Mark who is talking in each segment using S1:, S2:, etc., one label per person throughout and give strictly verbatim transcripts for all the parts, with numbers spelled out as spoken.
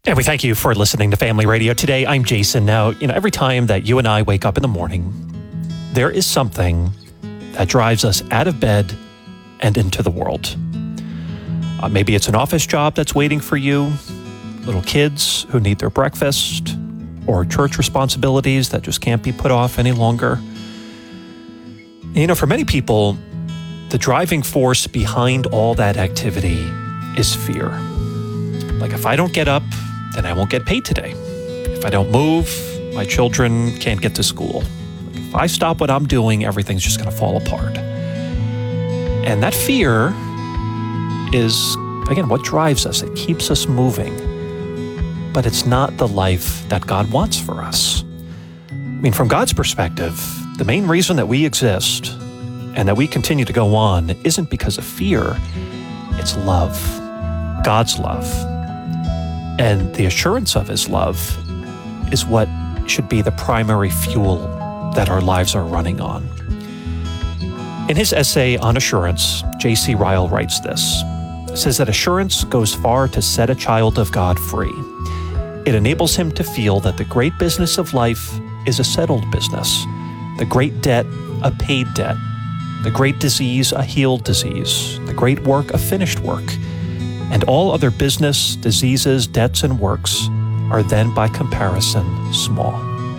S1: And we thank you for listening to Family Radio today. I'm Jason. Now, you know, every time that you and I wake up in the morning, there is something that drives us out of bed and into the world. Uh, maybe it's an office job that's waiting for you, little kids who need their breakfast, or church responsibilities that just can't be put off any longer. You know, for many people, the driving force behind all that activity is fear. Like, if I don't get up, then I won't get paid today. If I don't move, my children can't get to school. If I stop what I'm doing, everything's just going to fall apart. And that fear is, again, what drives us. It keeps us moving. But it's not the life that God wants for us. I mean, from God's perspective, the main reason that we exist and that we continue to go on isn't because of fear. It's love, God's love. And the assurance of his love is what should be the primary fuel that our lives are running on. In his essay on assurance, J C Ryle writes this. It says that assurance goes far to set a child of God free. It enables him to feel that the great business of life is a settled business, the great debt a paid debt, the great disease a healed disease, the great work a finished work, and all other business, diseases, debts, and works are then by comparison small.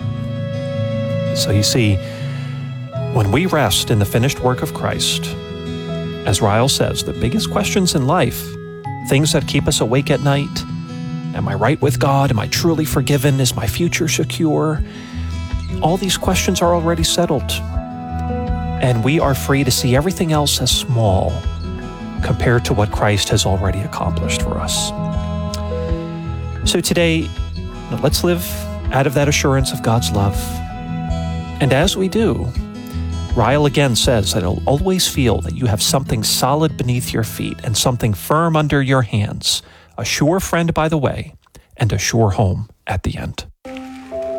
S1: So you see, when we rest in the finished work of Christ, as Ryle says, the biggest questions in life, things that keep us awake at night, am I right with God? Am I truly forgiven? Is my future secure? All these questions are already settled. And we are free to see everything else as small compared to what Christ has already accomplished for us. So today, let's live out of that assurance of God's love. And as we do, Ryle again says that it'll always feel that you have something solid beneath your feet and something firm under your hands, a sure friend by the way, and a sure home at the end.